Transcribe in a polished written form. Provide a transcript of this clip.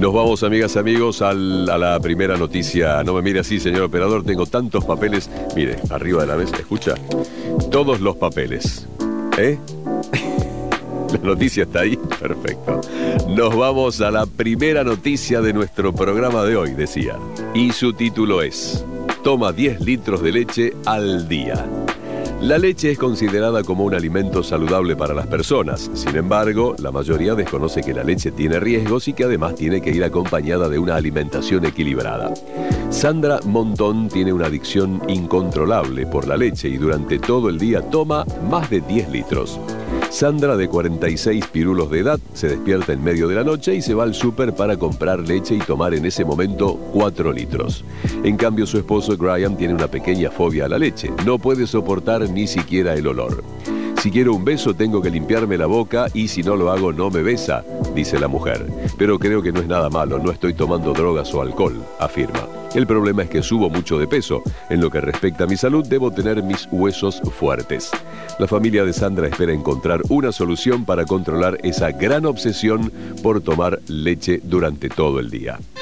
Nos vamos, amigas, amigos, a la primera noticia. No me mire así, señor operador, tengo tantos papeles. Mire, arriba de la mesa, escucha. Todos los papeles. La noticia está ahí, perfecto. Nos vamos a la primera noticia de nuestro programa de hoy, decía. Y su título es: toma 10 litros de leche al día. La leche es considerada como un alimento saludable para las personas. Sin embargo, la mayoría desconoce que la leche tiene riesgos y que además tiene que ir acompañada de una alimentación equilibrada. Sandra Montón tiene una adicción incontrolable por la leche y durante todo el día toma más de 10 litros. Sandra, de 46 pirulos de edad, se despierta en medio de la noche y se va al súper para comprar leche y tomar en ese momento 4 litros. En cambio, su esposo Graham tiene una pequeña fobia a la leche. No puede soportar ni siquiera el olor. Si quiero un beso tengo que limpiarme la boca y si no lo hago no me besa, dice la mujer. Pero creo que no es nada malo, no estoy tomando drogas o alcohol, afirma. El problema es que subo mucho de peso. En lo que respecta a mi salud, debo tener mis huesos fuertes. La familia de Sandra espera encontrar una solución para controlar esa gran obsesión por tomar leche durante todo el día.